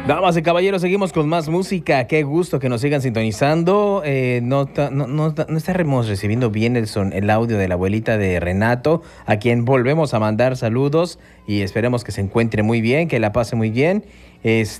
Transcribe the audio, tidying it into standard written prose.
Damas y caballeros, seguimos con más música. Qué gusto que nos sigan sintonizando. No estaremos recibiendo bien el audio de la abuelita de Renato, a quien volvemos a mandar saludos y esperemos que se encuentre muy bien, que la pase muy bien.